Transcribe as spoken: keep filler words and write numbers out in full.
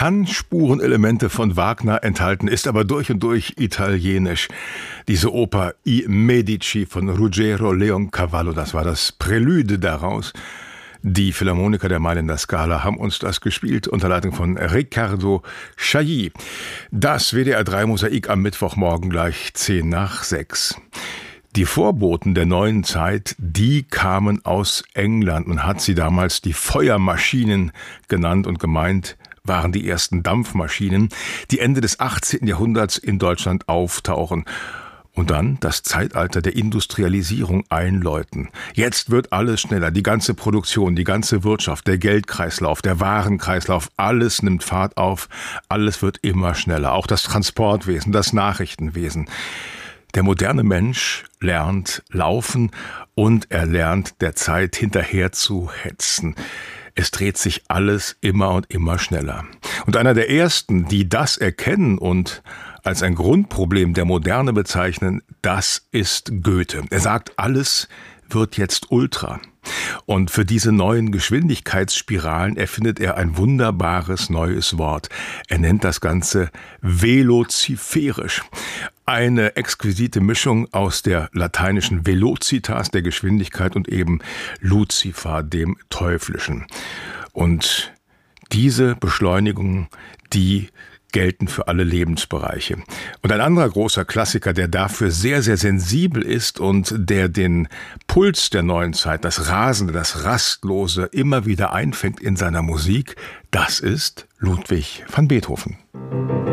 kann Spurenelemente von Wagner enthalten, ist aber durch und durch italienisch. Diese Oper I Medici von Ruggero Leoncavallo, das war das Prälude daraus. Die Philharmoniker der Mailänder Scala haben uns das gespielt unter Leitung von Riccardo Chailly. Das W D R drei Mosaik am Mittwochmorgen gleich zehn nach sechs. Die Vorboten der neuen Zeit, die kamen aus England. Man hat sie damals die Feuermaschinen genannt und gemeint waren die ersten Dampfmaschinen, die Ende des achtzehnten Jahrhunderts in Deutschland auftauchen. Und dann das Zeitalter der Industrialisierung einläuten. Jetzt wird alles schneller. Die ganze Produktion, die ganze Wirtschaft, der Geldkreislauf, der Warenkreislauf, alles nimmt Fahrt auf. Alles wird immer schneller. Auch das Transportwesen, das Nachrichtenwesen. Der moderne Mensch lernt laufen und er lernt der Zeit hinterher zu hetzen. Es dreht sich alles immer und immer schneller. Und einer der ersten, die das erkennen und als ein Grundproblem der Moderne bezeichnen, das ist Goethe. Er sagt, alles wird jetzt Ultra. Und für diese neuen Geschwindigkeitsspiralen erfindet er ein wunderbares neues Wort. Er nennt das Ganze velociferisch. Eine exquisite Mischung aus der lateinischen Velocitas, der Geschwindigkeit, und eben Lucifer, dem Teuflischen. Und diese Beschleunigung, die gelten für alle Lebensbereiche. Und ein anderer großer Klassiker, der dafür sehr, sehr sensibel ist und der den Puls der neuen Zeit, das Rasende, das Rastlose immer wieder einfängt in seiner Musik, das ist Ludwig van Beethoven.